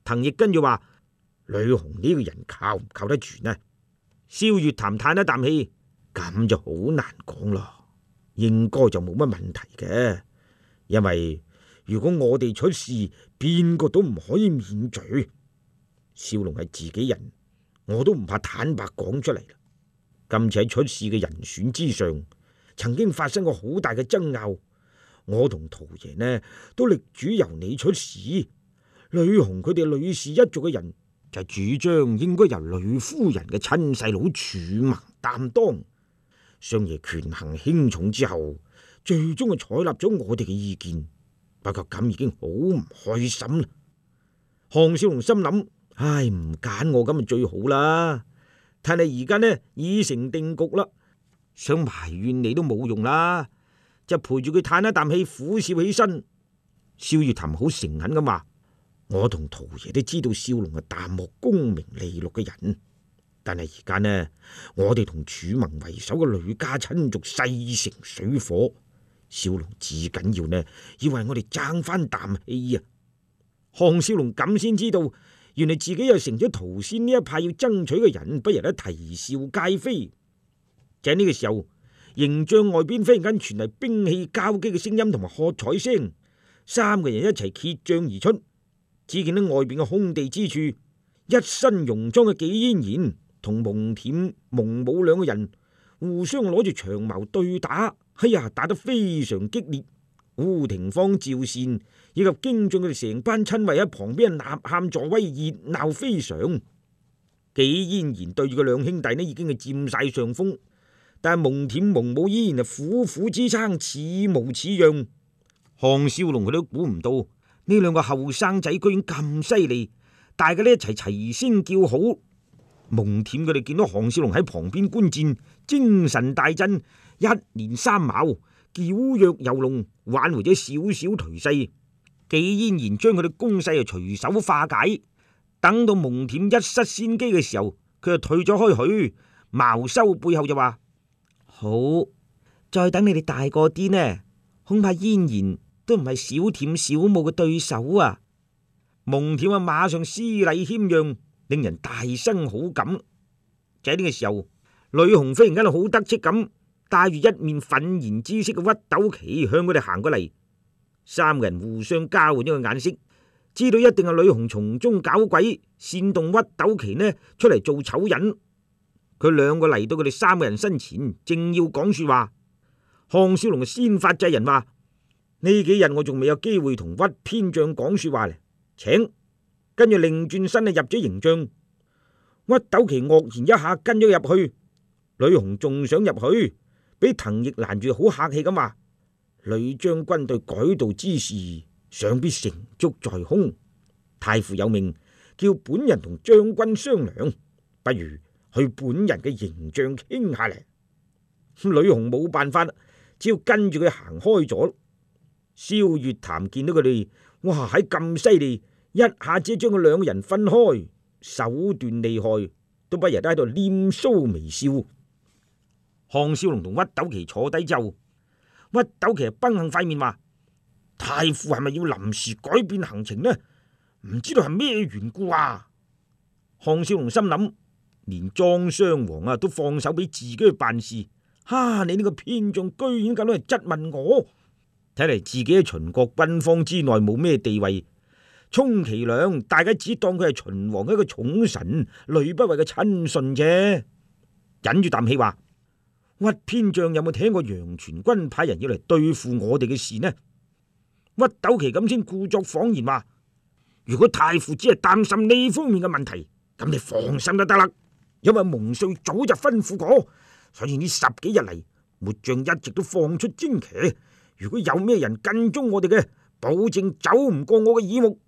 滕亦跟住話：呂紅呢個人靠唔靠得住呢？蕭月潭嘆一啖氣，咁就好難講咯。應該就冇乜問題嘅，因為如果我哋出事，邊個都唔可以免罪。少龍係自己人，我都唔怕坦白講出嚟啦。今次喺出事嘅人選之上，曾經發生過好大嘅爭拗，我同陶爺呢都力主由你出事。呂紅佢哋呂氏一族嘅人就主張應該由呂夫人嘅親細佬儲盟擔當。相爺權衡輕重之後，最終係採納咗我哋嘅意見。不過咁已經好唔開心啦。項少龍心諗：唉，唔揀我咁咪最好啦。但係而家呢已成定局啦，想埋怨你都冇用啦，就陪住佢嘆一啖氣，苦笑起身。蕭月潭好誠懇咁話：我同陶爺都知道少龍係淡漠功名利祿嘅人，但係而家呢，我哋同儲盟為首嘅呂家親族勢成水火，少龍至緊要呢，要為我哋爭翻啖氣啊！項少龍咁先知道，原來自己又成咗陶仙呢一派要爭取嘅人，不由得啼笑皆非。就喺呢個時候，營帳外邊忽然間傳嚟兵器交擊嘅聲音同埋喝彩聲，三個人一齊揭帳而出。只見到外邊嘅空地之處，一身戎裝嘅紀嫣然同蒙恬、蒙武兩個人互相攞住長矛對打，哎呀，打得非常激烈。烏廷芳、趙善以及京俊佢哋成班親衛喺旁邊吶喊助威，熱鬧非常。紀嫣然對住個兩兄弟呢，已經係佔晒上風，但係蒙恬、蒙武依然係苦苦支撐，似模似樣。項少龍佢都估唔到呢兩個後生仔居然咁犀利，大家呢一齊齊聲叫好。蒙恬佢哋見到項少龍喺旁邊觀戰，精神大振，一連三矛，矯若游龍，挽回咗少少頹勢。紀嫣然將佢哋攻勢隨手化解，等到蒙恬一失先機嘅時候，佢就退咗開去，矛收背後就話：好，再等你哋大個啲呢，恐怕嫣然都唔係小恬小武嘅對手啊！蒙恬馬上施禮謙讓，令人大生好感。就喺呢個時候，呂紅忽然間好得戚咁，帶住一面憤然之色嘅屈斗旗向佢哋行過嚟。三個人互相交換咗個眼色，知道一定係呂紅從中搞鬼，煽動屈斗旗呢出嚟做醜人。佢兩個嚟到佢哋三個人身前，正要講說話，項少龍先發制人話：呢幾日我仲未有機會同屈偏將講說話咧，請。跟住擰轉身入咗營帳。屈斗旗愕然一下跟咗入去，呂紅仲想入去，俾滕亦攔住，好客氣咁話：呂將軍對改道之事想必成竹在胸，太傅有命叫本人同將軍商量，不如去本人嘅營帳傾下嚟。呂紅冇辦法，只要跟住佢行開咗。蕭月潭見到佢哋，哇，喺咁犀利，一下子將佢兩個人分開，手段厲害，都不由得喺度臉鬚微笑。項少龍同屈斗旗坐低之後，屈斗旗繃硬塊面話：太傅係咪要臨時改變行程呢？唔知道係咩緣故啊？項少龍心諗，連莊襄王都放手俾自己去辦事，你呢個偏將居然咁樣嚟質問我，睇嚟自己喺秦國軍方之內冇咩地位，充其量大家只當佢係秦王一個寵臣，呂不韋嘅親信啫。忍住啖氣話：屈偏將有冇聽過楊全軍派人要嚟對付我哋嘅事呢？屈斗旗咁先故作恍然話：如果太傅只係擔心呢方面嘅問題，咁你放心就得啦，因為蒙帥早就吩咐過，所以呢10幾日嚟，末將一直都放出旌旗，如果有咩人跟蹤我哋嘅，保證走唔過我嘅耳目。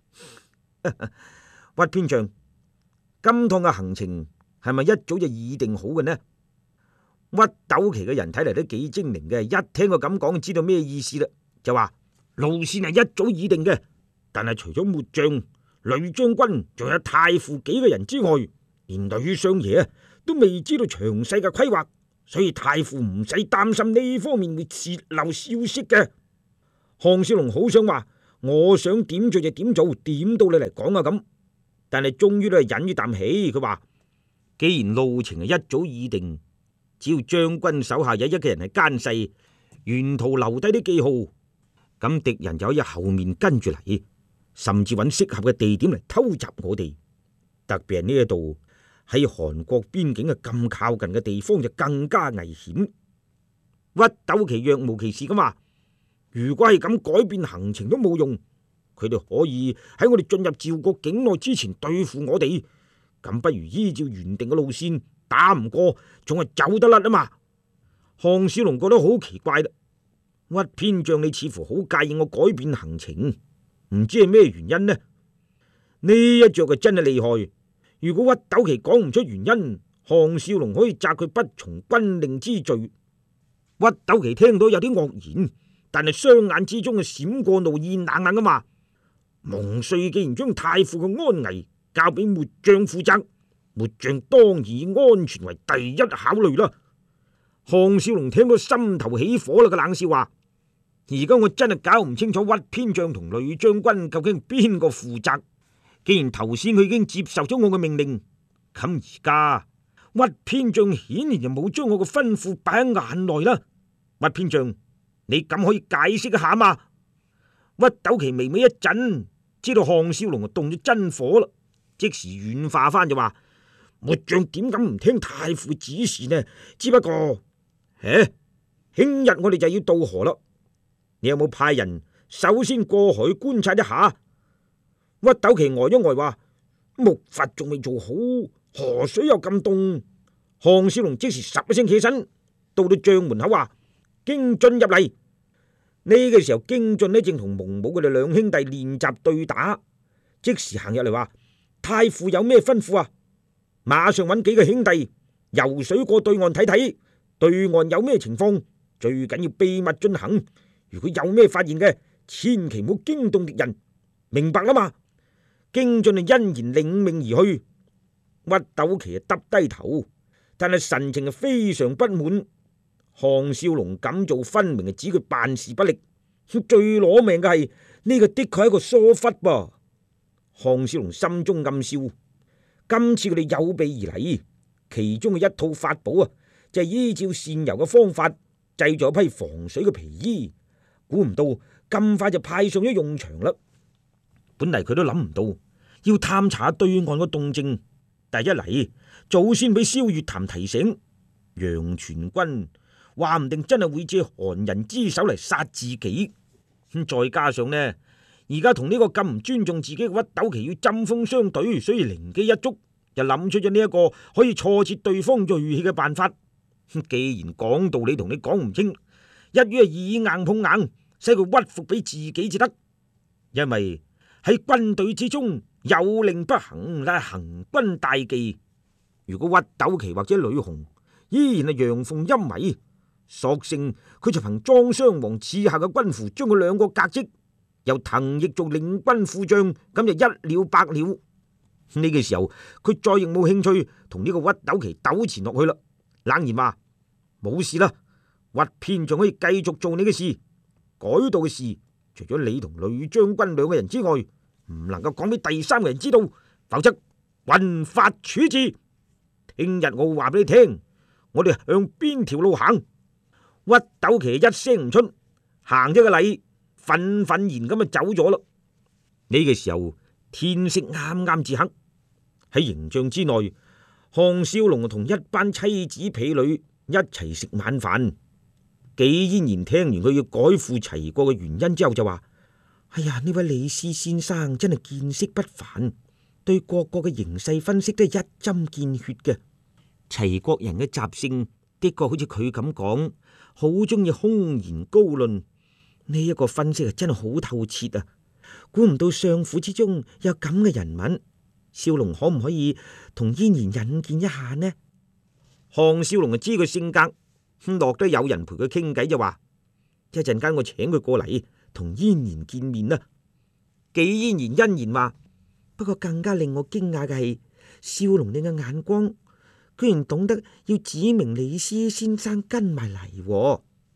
屈偏將，今趟嘅行程係咪一早就擬定好嘅呢？屈斗旗嘅人睇嚟都幾精靈嘅，一聽佢咁講，知道咩意思啦，就話路線係一早擬定嘅，但係除咗末將、呂將軍，仲有太傅幾個人之外，連呂相爺都未知道詳細嘅規劃，所以太傅唔使擔心呢方面會泄漏消息嘅。項少龍好想話： 我想點做就點做，點到你嚟講啊咁。但係終於都係忍住啖氣，佢話既然路程係一早已定，只要將軍手下有一個人係奸細，沿途留低啲記號，咁敵人就可以後面跟住嚟，甚至揾適合嘅地點嚟偷襲我哋。特別係呢一度喺韓國邊境嘅咁靠近嘅地方就更加危險。屈斗旗若無其事咁話，如果係咁改變行程都冇用，佢哋可以喺我哋進入趙國境內之前對付我哋，咁不如依照原定嘅路線，打唔過仲係走得甩啊嘛。項少龍覺得好奇怪啦，屈偏將你似乎好介意我改變行程，唔知係咩原因呢？呢一着就真係厲害。如果屈斗旗講唔出原因，項少龍可以責佢不從軍令之罪。屈斗旗聽到有啲愕然，但係雙眼之中嘅閃過怒意，冷冷咁話：蒙帥既然將太傅嘅安危交俾末將負責，末將當以安全為第一考慮啦。項少龍聽到心頭起火啦，個冷笑話：而家我真係搞唔清楚屈偏將同呂將軍究竟邊個負責。既然頭先佢已經接受咗我嘅命令，咁而家屈偏將顯然就冇將我嘅吩咐擺喺眼內啦。屈偏將，你咁可以解釋一下嘛？屈斗旗微微一震，知道項少龍就動咗真火啦，即時軟化翻就話：末將點敢唔聽太傅指示呢？只不過，聽日我哋就要渡河啦。你有冇派人首先過海觀察一下？屈斗旗呆咗呆話：木筏仲未做好，河水又咁凍。項少龍即時十一聲起身，到帳門口話：京進入嚟。呢個時候，京進呢正同蒙武佢哋兩兄弟練習對打，即時行入嚟話：太傅有咩吩咐啊？馬上揾幾個兄弟游水過對岸睇睇，對岸有咩情況，最緊要秘密進行。如果有咩發現嘅，千祈唔好驚動敵人，明白啦嘛？京進係欣然領命而去。屈斗旗耷低頭，但係神情係非常不滿。項少龍咁做分明係指佢辦事不力，最攞命嘅係呢個的確係一個疏忽噃。項少龍心中暗笑，今次佢哋有備而嚟，其中嘅一套法寶啊，就係依照擅游嘅方法製作一批防水嘅皮衣，估唔到咁快就派上咗用場啦。本嚟佢都諗唔到要探查對岸嘅動靜，但一嚟早先俾蕭月潭提醒，楊全軍話唔定真係會借韓人之手嚟殺自己。再加上呢，而家同呢個咁唔尊重自己嘅屈斗旗要針鋒相對，所以靈機一觸，就諗出咗呢一個可以挫折對方銳氣嘅辦法。既然講道理同你講唔清，一於係以硬碰硬，使佢屈服俾自己至得。因為喺軍隊之中，有令不行乃係行軍大忌。如果屈斗旗或者呂紅依然係陽奉陰違，索性佢就憑莊襄王賜下嘅軍符，將佢兩個革職，由滕毅做領軍副將，咁就一了百了。呢個時候，佢再亦冇興趣同呢個屈斗旗糾纏落去啦，冷言話：冇事啦，屈偏仲可以繼續做你嘅事，改道嘅事，除咗你同呂將軍兩個人之外，唔能夠講俾第三個人知道，否則軍法處置。聽日我會話俾你聽，我哋向邊條路行。屈斗旗一聲唔出，行咗個禮，憤憤然咁就走咗啦。呢個時候天色啱啱至黑，喺營帳之內，項少龍同一班妻子婢女一齊食晚飯。紀嫣然聽完佢要改赴齊國嘅原因之後就話：哎呀，呢位李斯先生真係見識不凡，對各國嘅形勢分析都係一針見血嘅。齊國人嘅習性的確好似佢咁講，好中意空言高論。呢一個分析係真係好透徹啊！估唔到相府之中有咁嘅人物，少龍可唔可以同嫣然引薦一下呢？項少龍就知佢性格，落得有人陪佢傾偈就話：一陣間我請佢過嚟同嫣然見面啦。紀嫣然欣然話：不過更加令我驚訝嘅係，少龍你嘅眼光居然懂得要指明李斯先生跟埋嚟。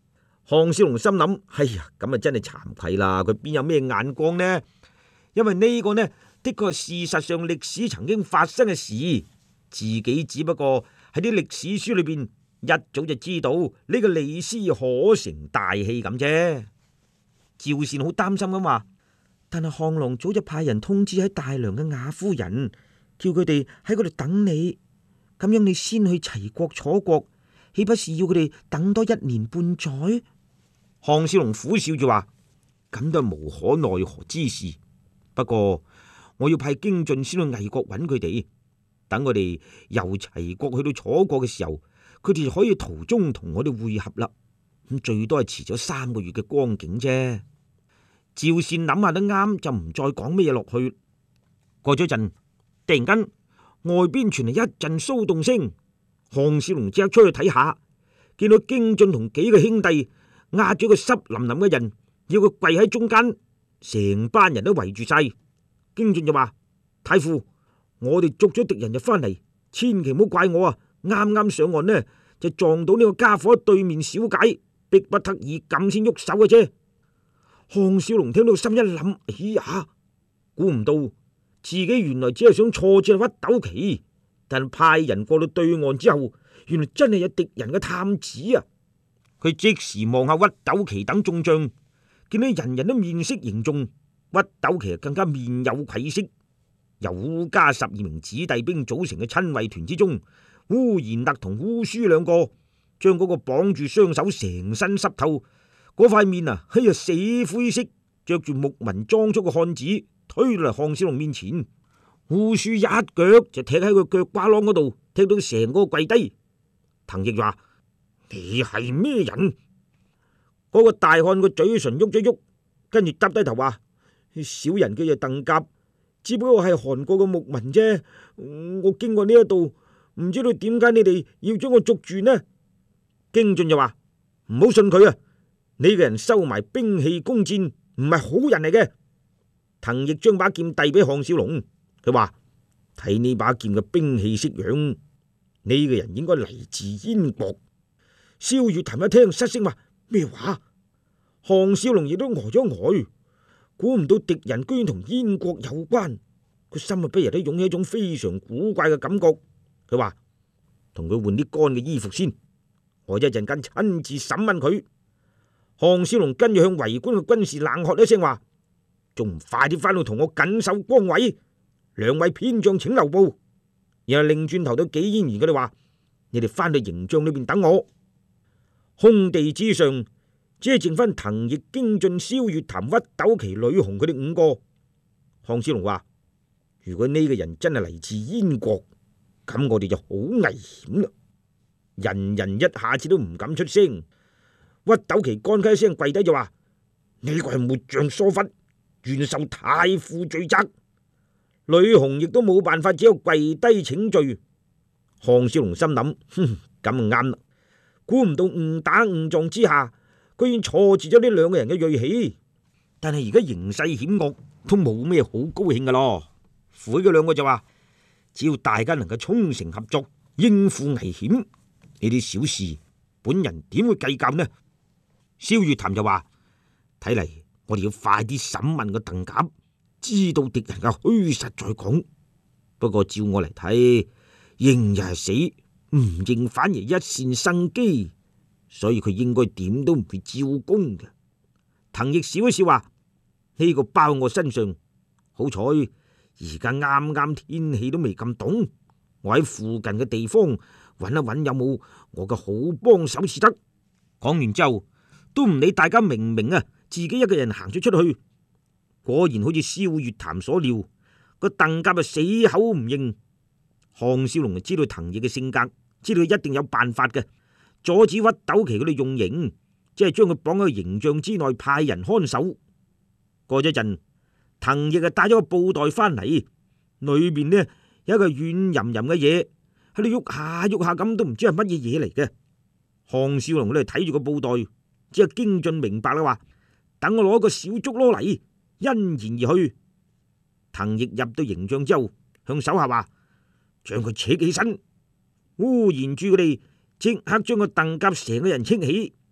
項少龍心諗：哎呀，咁啊真係慚愧啦！佢邊有咩眼光呢？因為呢個呢，的確係事實上歷史曾經發生嘅事，自己只不過喺啲歷史書裏邊一早就知道呢個李斯可成大器咁啫。趙善好擔心咁話：但係項郎早就派人通知喺大梁嘅雅夫人，叫佢哋喺嗰度等你，咁樣你先去齊國楚國，豈不是要佢哋等多1年半載？項少龍苦笑住話：咁都係無可奈何之事。不過我要派京進先去魏國揾佢哋，等我哋由齊國去到楚國嘅時候，佢哋就可以途中同我哋會合啦。咁最多係遲咗3個月嘅光景啫。趙善諗下都啱，就唔再講咩嘢落去。過咗陣，突然間外邊傳嚟一陣騷動聲，項少龍即刻出去睇下，見到京進同幾個兄弟壓住個濕淋淋嘅人，要佢跪喺中間。成班人都圍住晒，京進就話：太傅，我哋捉咗敵人就翻嚟，千祈唔好怪我啊！啱啱上岸呢，就撞到呢個家伙對面小解，逼不得已咁先喐手嘅啫。項少龍聽到心一諗：哎呀，估唔到自己原來只係想挫折屈斗旗，但派人過到對岸之後，原來真係有敵人嘅探子啊！佢即時望下屈斗旗等眾將。見到人人都面色凝重，屈斗旗更加面有愧色。由烏家12名子弟兵組成嘅親衛團之中，烏延勒同烏舒兩個將嗰個綁住雙手成身濕透嗰塊面啊，哎呀死灰色，着住牧民裝束嘅漢子推到嚟項少龍面前，烏舒一腳就踢喺佢腳瓜啷嗰度，踢到成個跪低。滕毅話：你係咩人？嗰個大漢個嘴唇喐咗喐，跟住耷低頭話：小人叫做鄧甲，只不過係韓國嘅牧民啫。我經過呢一度，唔知道點解你哋要將我捉住呢？京進就話：唔好信佢啊！呢個人收埋兵器弓箭，唔係好人嚟嘅。滕毅將把劍遞俾項少龍，佢話：睇呢把劍嘅兵器式樣，呢個人應該嚟自燕國。蕭月潭一聽，失聲話：咩話？項少龍亦都呆咗呆，估唔到敵人居然同燕國有關，佢心啊不由得湧起一種非常古怪嘅感覺。佢話：同佢換啲乾嘅衣服先，我一陣間親自審問佢。項少龍跟住向圍觀嘅軍士冷喝一聲話：仲唔快啲翻去同我緊守崗位？2位偏將請留步。然後擰轉頭對紀嫣然佢哋話：你哋翻去營帳裏邊等我。空地之上只係剩翻滕毅、京進、蕭月潭、屈斗旗、呂紅佢哋5個。項少龍話：如果呢個人真係嚟自燕國，咁我哋就好危險啦！人人一下子都唔敢出聲。屈斗旗乾咳一聲跪低就話：呢個係末將疏忽，願受太傅罪責。呂紅亦都冇辦法，只有跪低請罪。項少龍心諗：咁就啱啦！估唔到誤打誤撞之下，居然挫折咗呢2個人嘅銳氣。但係而家形勢險惡，都冇咩好高興噶咯。悔嘅2個就話：只要大家能夠衷誠合作，應付危險，呢啲小事，本人點會計較呢？蕭月潭就話：睇嚟我哋要快啲審問個鄧甲，知道敵人嘅虛實再講。不過照我嚟睇，認又係死，唔認反而一線生機，所以佢應該點都唔會招供嘅。滕毅笑一笑話：呢個包我身上，好彩而家啱啱天氣都未咁凍，我喺附近嘅地方揾一揾有冇我嘅好幫手至得。講完之後，都唔理大家明唔明啊，自己一個人行咗出去。果然好似蕭月潭所料，個鄧甲就死口唔認。項少龍就知道滕毅嘅性格，知道佢一定有辦法嘅，阻止屈斗旗佢哋用刑，即係將佢綁喺營帳之內，派人看守。過咗陣，滕毅就帶咗個布袋翻嚟，裏邊呢有一個軟吟吟嘅嘢喺度喐下喐下咁，都唔知係乜嘢嘢嚟嘅。項少龍佢哋睇住個布袋，只係京進明白啦，話等我攞個小竹籮嚟，欣然而去。滕毅入到營帳之後，向手下話：將佢扯起身。烏延柱佢哋即刻將個鄧甲成個人扯起，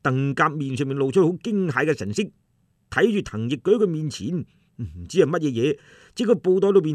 鄧甲面上面露出好驚駭嘅神色，睇住滕奕舉喺佢面前，唔知係乜嘢嘢，即個布袋裏邊